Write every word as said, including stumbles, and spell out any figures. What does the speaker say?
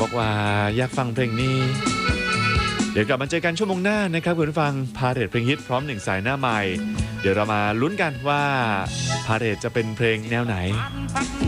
บอกว่าอยากฟังเพลงนี้เดี๋ยวกลับมาเจอกันชั่วโมงหน้านะครับคุณผู้ฟังพาเรทเพลงฮิตพร้อมหนึ่งสายหน้าใหม่เดี๋ยวเรามาลุ้นกันว่าพาเรทจะเป็นเพลงแนวไหน